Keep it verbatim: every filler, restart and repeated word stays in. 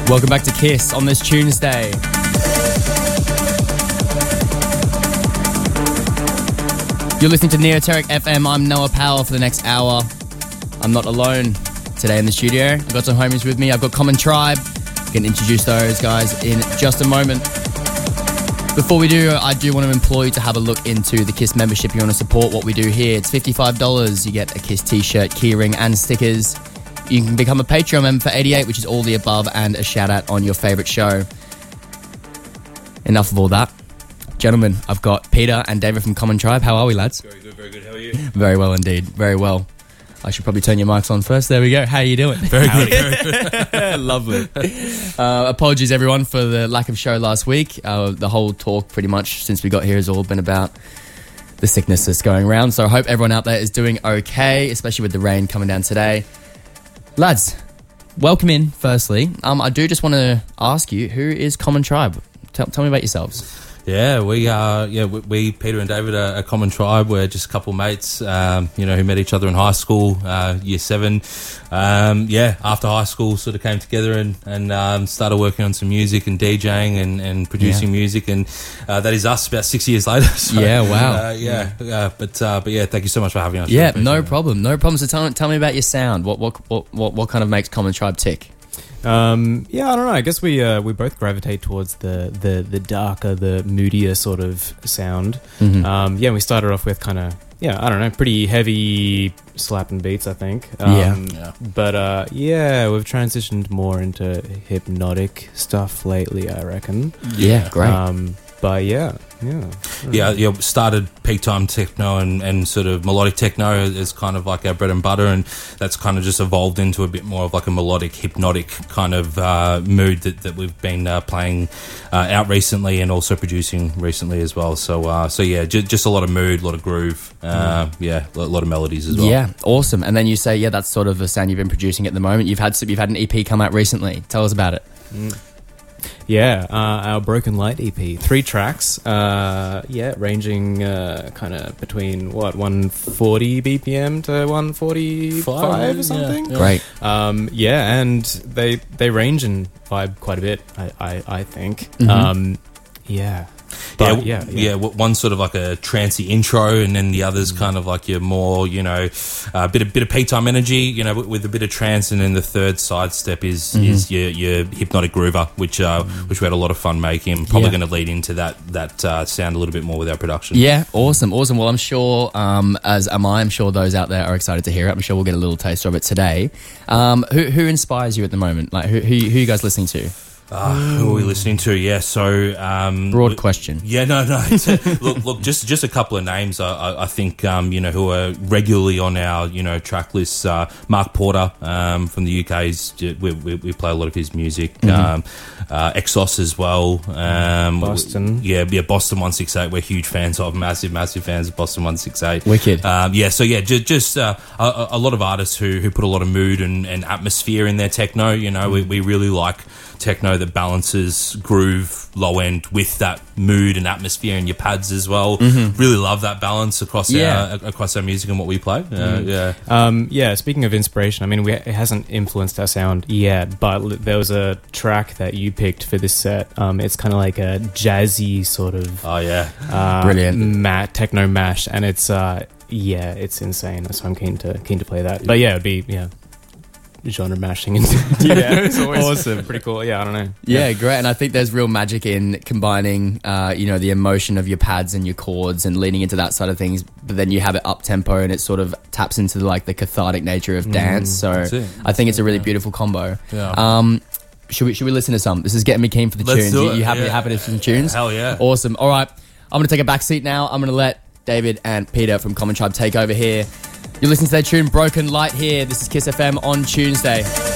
Welcome back to Kiss on this Tuesday. You're listening to Neoteric F M. I'm Noah Powell for the next hour. I'm not alone today in the studio. I've got some homies with me. I've got Common Tribe. I can introduce those guys in just a moment. Before we do, I do want to implore you to have a look into the Kiss membership if you want to support what we do here. It's fifty-five dollars. You get a Kiss t-shirt, keyring and stickers. You can become a Patreon member for eighty-eight dollars, which is all the above, and a shout out on your favourite show. Enough of all that. Gentlemen, I've got Peter and David from Common Tribe. How are we, lads? Very good, very good. How are you? Very well indeed. Very well. I should probably turn your mics on first. There we go. How are you doing? Very good, very good. Lovely. Uh, apologies, everyone, for the lack of show last week. Uh, the whole talk, pretty much, since we got here, has all been about the sickness that's going around. So I hope everyone out there is doing okay, especially with the rain coming down today. Lads, welcome in, firstly. Um, I do just want to ask you, who is Common Tribe? Tell, tell me about yourselves. Yeah, we are. Yeah, we, we Peter and David are a common tribe. We're just a couple of mates, um, you know, who met each other in high school, uh, year seven. Um, yeah, after high school, sort of came together and and um, started working on some music and DJing and, and producing yeah. music, and uh, that is us. About six years later. So, yeah, wow. Uh, yeah, yeah. Uh, but uh, but yeah, thank you so much for having us. Yeah, no problem, no problem. So tell tell me about your sound. What what what what, what kind of makes Common Tribe tick? Um, yeah, I don't know. I guess we uh, we both gravitate towards the, the, the darker, the moodier sort of sound. Mm-hmm. Um, yeah, we started off with kind of, yeah, I don't know, pretty heavy slapping beats, I think. Um, yeah. yeah. But uh, yeah, we've transitioned more into hypnotic stuff lately, I reckon. Yeah, great. Um, but yeah, yeah. Yeah, yeah, started peak time techno and, and sort of melodic techno is kind of like our bread and butter, and that's kind of just evolved into a bit more of like a melodic, hypnotic kind of uh, mood that, that we've been uh, playing uh, out recently and also producing recently as well. So, uh, so yeah, j- just a lot of mood, a lot of groove, uh, mm. yeah, a lot of melodies as well. Yeah, awesome. And then you say, yeah, that's sort of the sound you've been producing at the moment. You've had you've had an E P come out recently. Tell us about it. Mm. Yeah, uh, our Broken Light E P, three tracks, uh, yeah, ranging uh, kind of between, what, one forty B P M to one forty-five or something? Yeah, yeah. Great. Um, yeah, and they they range and vibe quite a bit, I, I, I think. Mm-hmm. Um, yeah. But, yeah, yeah, yeah, yeah. One sort of like a trancey intro, and then the others mm. kind of like your more, you know, a uh, bit of bit of peak time energy, you know, with a bit of trance, and then the third side step is mm-hmm. is your, your hypnotic groover, which uh, mm. which we had a lot of fun making. Probably yeah. going to lead into that that uh, sound a little bit more with our production. Yeah, awesome, awesome. Well, I'm sure, um, as am I, I'm sure those out there are excited to hear it. I'm sure we'll get a little taste of it today. Um, who who inspires you at the moment? Like, who who, who are you guys listening to? Uh, who are we listening to? Yeah, so um, broad question. Yeah, no, no. look, look, just just a couple of names. I, I, I think um, you know who are regularly on our you know track lists. Uh, Mark Porter um, from the U K. Is, we, we, we play a lot of his music. Mm-hmm. Um, uh, Exos as well. Um, Boston. Yeah, yeah. Boston one sixty-eight. We're huge fans of. Massive, massive fans of Boston one sixty-eight. Wicked. Um, yeah. So yeah, just, just uh, a, a lot of artists who who put a lot of mood and, and atmosphere in their techno. You know, mm-hmm. we we really like techno that balances groove, low end with that mood and atmosphere in your pads as well. Mm-hmm. Really love that balance across yeah. our across our music and what we play. Uh, mm-hmm. Yeah, um, yeah. Speaking of inspiration, I mean, we, it hasn't influenced our sound yet, but there was a track that you picked for this set. Um, it's kind of like a jazzy sort of. Oh yeah, uh, brilliant mat techno mash, and it's uh, yeah, it's insane. So I'm keen to keen to play that. But yeah, it'd be yeah. genre mashing and yeah, it's always awesome, pretty cool. Yeah, I don't know. Yeah, yeah, great. And I think there's real magic in combining, uh, you know, the emotion of your pads and your chords and leaning into that side of things. But then you have it up tempo and it sort of taps into like the cathartic nature of dance. Mm, so I think it's a really beautiful combo. Yeah. Um, should we should we listen to some? This is getting me keen for the Let's tunes. Do you, it. you happy yeah. to happy to some tunes? Hell yeah! Awesome. All right, I'm gonna take a back seat now. I'm gonna let David and Peter from Common Tribe take over here. You're listening to their tune Broken Light here. This is Kiss F M on Tuesday.